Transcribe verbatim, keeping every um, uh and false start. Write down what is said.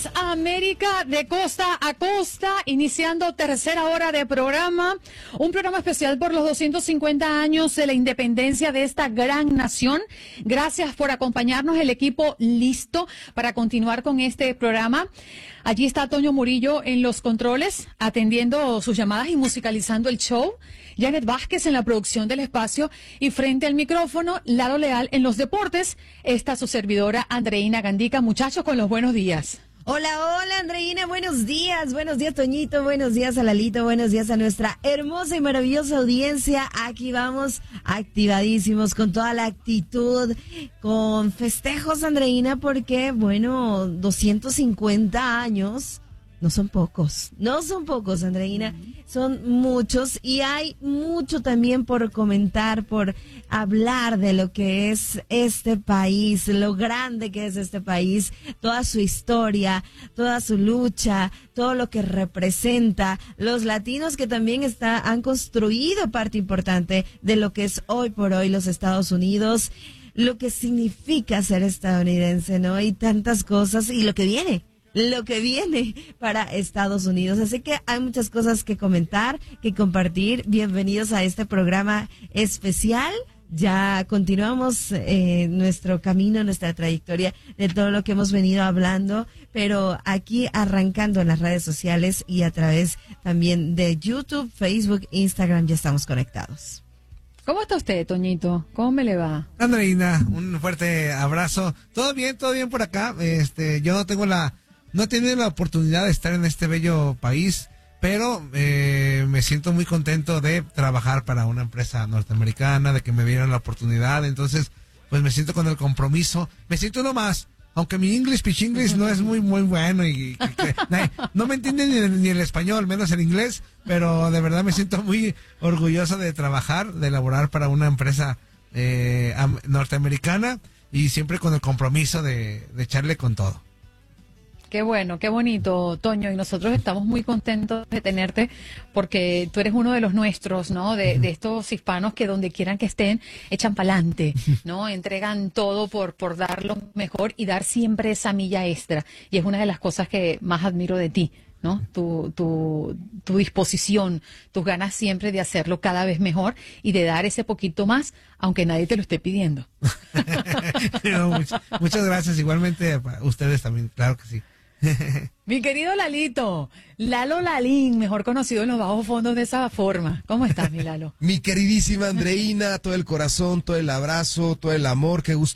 días, América, de costa a costa, iniciando tercera hora de programa, un programa especial por los doscientos cincuenta años de la independencia de esta gran nación. Gracias por acompañarnos, el equipo listo para continuar con este programa. Allí está Toño Murillo en los controles, atendiendo sus llamadas y musicalizando el show. Janet Vázquez en la producción del espacio y frente al micrófono, Lalo Leal en los deportes. Está su servidora Andreina Gandica. Muchachos, con los buenos días. Hola, hola Andreina, buenos días, buenos días Toñito, buenos días a Lalito, buenos días a nuestra hermosa y maravillosa audiencia. Aquí vamos activadísimos con toda la actitud, con festejos Andreina, porque bueno, doscientos cincuenta años no son pocos, no son pocos Andreina, son muchos y hay mucho también por comentar, por hablar de lo que es este país, lo grande que es este país, toda su historia, toda su lucha, todo lo que representa, los latinos que también está, han construido parte importante de lo que es hoy por hoy los Estados Unidos, lo que significa ser estadounidense, ¿no? Y tantas cosas y lo que viene. lo que viene para Estados Unidos. Así que hay muchas cosas que comentar, que compartir. Bienvenidos a este programa especial. Ya continuamos eh, nuestro camino, nuestra trayectoria de todo lo que hemos venido hablando, pero aquí arrancando en las redes sociales y a través también de YouTube, Facebook, Instagram, ya estamos conectados. ¿Cómo está usted, Toñito? ¿Cómo me le va? Andreina, un fuerte abrazo. Todo bien, todo bien por acá. Este, yo no tengo la No he tenido la oportunidad de estar en este bello país, pero eh, me siento muy contento de trabajar para una empresa norteamericana, de que me dieran la oportunidad. Entonces, pues me siento con el compromiso. Me siento uno más, aunque mi English pitch English no es muy muy bueno y, y que, no me entiende ni, ni el español, menos el inglés, pero de verdad me siento muy orgulloso de trabajar, de laborar para una empresa eh, norteamericana y siempre con el compromiso de, de echarle con todo. Qué bueno, qué bonito, Toño, y nosotros estamos muy contentos de tenerte porque tú eres uno de los nuestros, ¿no? De, de estos hispanos que donde quieran que estén, echan pa'lante, ¿no? Entregan todo por, por dar lo mejor y dar siempre esa milla extra. Y es una de las cosas que más admiro de ti, ¿no? Tu, tu, tu disposición, tus ganas siempre de hacerlo cada vez mejor y de dar ese poquito más, aunque nadie te lo esté pidiendo. No, muchas, muchas gracias, igualmente a ustedes también, claro que sí. Mi querido Lalito, Lalo Lalín, mejor conocido en los bajos fondos de esa forma. ¿Cómo estás, mi Lalo? Mi queridísima Andreina, todo el corazón, todo el abrazo, todo el amor, qué gusto